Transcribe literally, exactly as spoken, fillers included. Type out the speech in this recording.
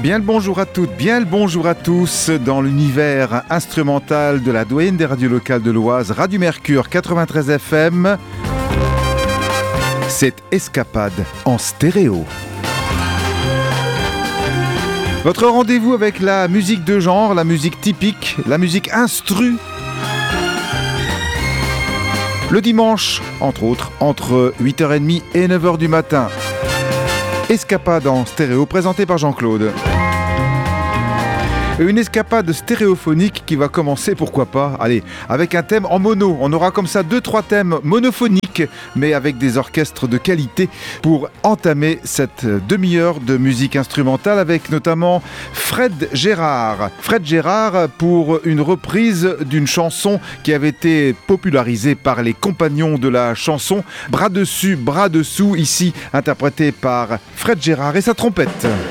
Bien le bonjour à toutes, bien le bonjour à tous dans l'univers instrumental de la doyenne des radios locales de l'Oise, Radio Mercure quatre-vingt-treize F M. C'est Escapade en stéréo. Votre rendez-vous avec la musique de genre, la musique typique, la musique instru. Le dimanche, entre autres, entre huit heures trente et neuf heures du matin. Escapade en stéréo, présentée par Jean-Claude. Une escapade stéréophonique qui va commencer, pourquoi pas, allez, avec un thème en mono. On aura comme ça deux, trois thèmes monophoniques, mais avec des orchestres de qualité pour entamer cette demi-heure de musique instrumentale avec notamment Fred Gérard. Fred Gérard pour une reprise d'une chanson qui avait été popularisée par les compagnons de la chanson, Bras dessus, bras dessous, ici interprétée par Fred Gérard et sa trompette.